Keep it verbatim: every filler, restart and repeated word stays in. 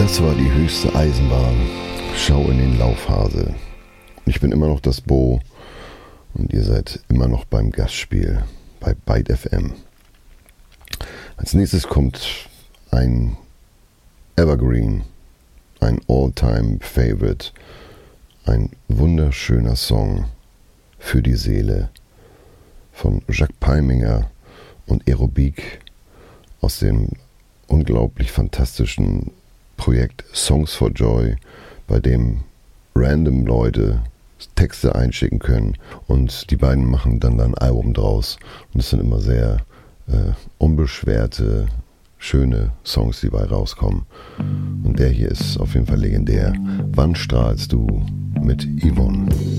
Das war die höchste Eisenbahn. Schau in den Laufhase. Ich bin immer noch das Bo und ihr seid immer noch beim Gastspiel bei Byte F M. Als nächstes kommt ein Evergreen, ein All-Time-Favorite, ein wunderschöner Song für die Seele von Jacques Peiminger und Aerobik aus dem unglaublich fantastischen Projekt Songs for Joy, bei dem random Leute Texte einschicken können und die beiden machen dann, dann ein Album draus. Und es sind immer sehr äh, unbeschwerte, schöne Songs, die bei rauskommen. Und der hier ist auf jeden Fall legendär. Wann strahlst du mit Yvonne?